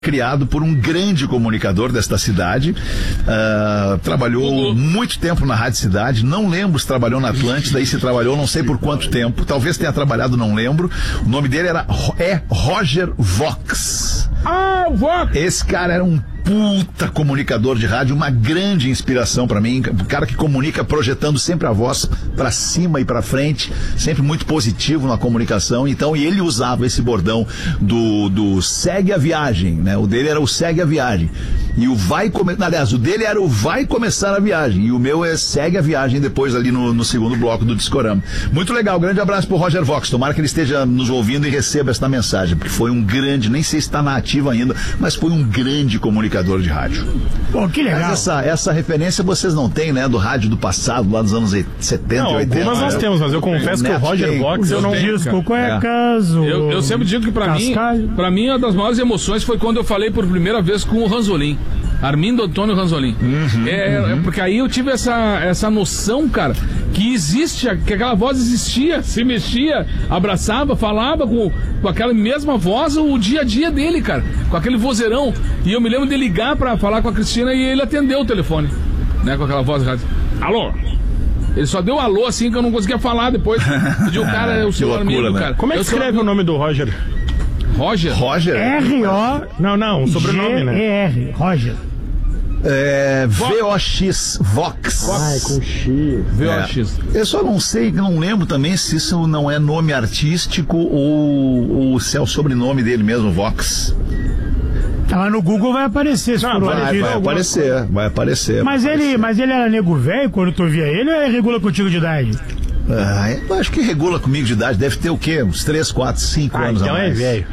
criado por um grande comunicador desta cidade, trabalhou muito tempo na Rádio Cidade, não lembro se trabalhou na Atlântida e se trabalhou não sei por quanto tempo, talvez tenha trabalhado, não lembro. O nome dele é Roger Vox. Vox! Esse cara era um puta comunicador de rádio, uma grande inspiração pra mim, um cara que comunica projetando sempre a voz pra cima e pra frente, sempre muito positivo na comunicação. Então, e ele usava esse bordão do segue a viagem, né? O dele era o segue a viagem. E o aliás, o dele era o vai começar a viagem. E o meu é segue a viagem depois ali no segundo bloco do Discorama. Muito legal, grande abraço pro Roger Vox. Tomara que ele esteja nos ouvindo e receba esta mensagem, porque foi um grande, nem sei se está na ativa ainda, mas foi um grande comunicador de rádio. Pô, que legal. Mas essa referência vocês não têm, né? Do rádio do passado, lá dos anos 70 e 80. Algumas nós temos, mas eu confesso que o Roger Vox eu não disco caso. Eu sempre digo que pra mim uma das maiores emoções foi quando eu falei por primeira vez com o Ranzolin. Armindo Antônio Ranzolin. Porque aí eu tive essa noção, cara, que que aquela voz existia, se mexia, abraçava, falava com aquela mesma voz o dia a dia dele, cara, com aquele vozeirão. E eu me lembro de ligar pra falar com a Cristina e ele atendeu o telefone, né, com aquela voz de rádio. Alô? Ele só deu alô assim que eu não conseguia falar depois. Pediu o cara, o seu amigo, cara. Como é que escreve o nome do Roger? Roger? R-O... Não, sobrenome, né? G-E-R, Roger. VOX, Vox. Ai, com X. VOX. Eu só não lembro também se isso não é nome artístico ou se é o sobrenome dele mesmo, Vox. Tá lá no Google, vai aparecer. Vai aparecer. Mas ele era nego velho quando tu via ele, ou ele regula contigo de idade? Eu acho que regula comigo de idade, deve ter o quê? Uns 3, 4, 5 anos então a mais. É velho.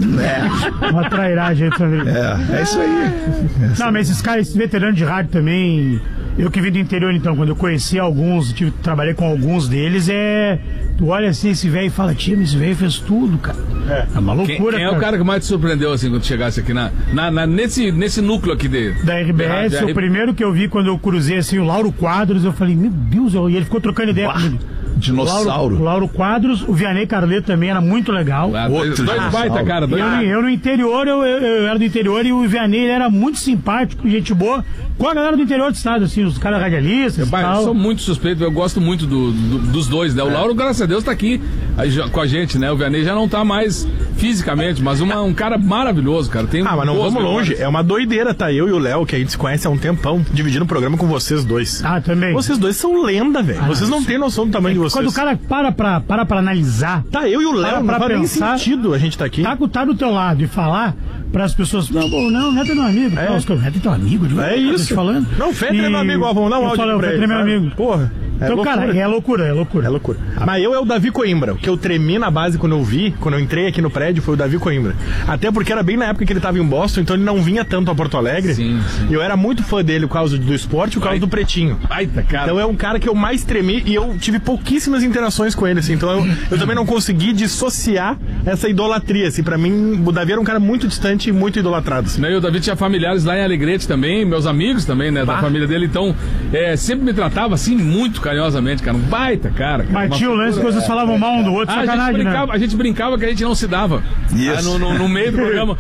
Uma trairagem também. É isso aí. Não, mas esses veteranos de rádio também, eu que vim do interior, então, quando eu conheci alguns, trabalhei com alguns deles, tu olha assim esse velho e fala, tia, esse velho fez tudo, cara. É uma loucura. Quem é o cara que mais te surpreendeu, assim, quando chegasse aqui nesse núcleo aqui da RBS? O primeiro que eu vi quando eu cruzei, assim, o Lauro Quadros, eu falei, meu Deus, e ele ficou trocando ideia comigo. Dinossauro. O Lauro Quadros, o Vianney Carleto também era muito legal. Dois baita, cara. Eu no interior, eu era do interior e o Vianney ele era muito simpático, gente boa, com a galera do interior do estado, assim, os caras radialistas. Eu sou muito suspeito, eu gosto muito dos dois, né? O Lauro, graças a Deus, tá aqui com a gente, né? O Vianney já não tá mais fisicamente, mas um cara maravilhoso, cara. Mas não vamos longe, é uma doideira, tá? Eu e o Léo, que a gente se conhece há um tempão, dividindo o programa com vocês dois. Também. Vocês dois são lenda, velho. Vocês não têm noção do tamanho de vocês. Quando o cara para pra analisar. Eu e o Léo, não faz nem sentido a gente tá aqui. Tá do teu lado e falar pras pessoas, não, o Neto é meu amigo. O Neto é teu amigo. É isso. Falando. Não, o Fetter é meu amigo, vamos dar um áudio pra ele. É meu amigo. Porra. Então, loucura. Cara, é loucura. Mas eu é o Davi Coimbra. O que eu tremi na base quando eu entrei aqui no prédio foi o Davi Coimbra. Até porque era bem na época que ele tava em Boston, então ele não vinha tanto a Porto Alegre. Sim. E eu era muito fã dele por causa do esporte e por causa do Pretinho. Cara. Então é um cara que eu mais tremi e eu tive pouquíssimas interações com ele, assim. Então eu também não consegui dissociar essa idolatria, assim. Pra mim, o Davi era um cara muito distante e muito idolatrado, assim. E o Davi tinha familiares lá em Alegrete também, meus amigos também, né, da família dele. Então, sempre me tratava, assim, muito carinhosamente, cara. Um baita, cara. Mas tinha o lance que vocês falavam mal um do outro, sacanagem, a gente brincava que a gente não se dava. Isso. No meio do programa.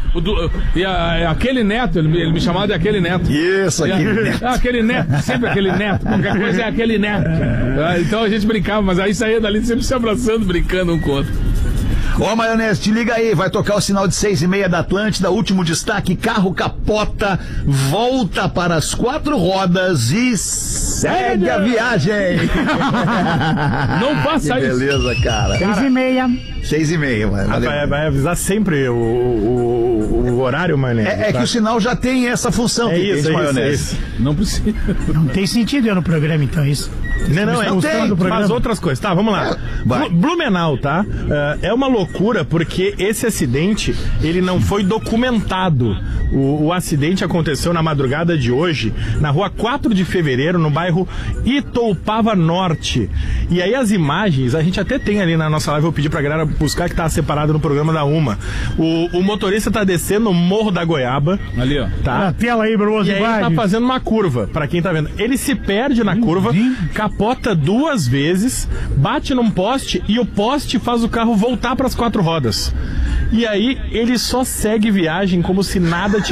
Aquele neto, ele me chamava de aquele neto. Isso, aquele neto. Aquele neto, sempre aquele neto. Qualquer coisa é aquele neto. Então a gente brincava, mas aí saía dali sempre se abraçando, brincando um com o outro. Ó, Maionese, te liga aí, vai tocar o sinal de 6:30 da Atlântida, último destaque, carro capota, volta para as 4 rodas e segue a viagem. Não passa isso. Beleza, cara. 6:30. 6:30, vai avisar sempre o horário, Maionese. É que o sinal já tem essa função. Isso, Maionese. Não precisa. Não tem sentido eu no programa, então, isso. Faz outras coisas. Tá, vamos lá. Blumenau, tá? É uma loucura porque esse acidente, ele não foi documentado. O acidente aconteceu na madrugada de hoje, na rua 4 de fevereiro, no bairro Itoupava Norte. E aí as imagens, a gente até tem ali na nossa live, eu pedi pra galera buscar, que tá separado no programa da UMA. O motorista tá descendo o Morro da Goiaba. Ali, ó. Tá? Na tela aí, Bruno. E aí ele tá fazendo uma curva, pra quem tá vendo. Ele se perde na curva, capota capota 2 vezes, bate num poste e o poste faz o carro voltar para as 4 rodas. E aí ele só segue viagem como se nada tivesse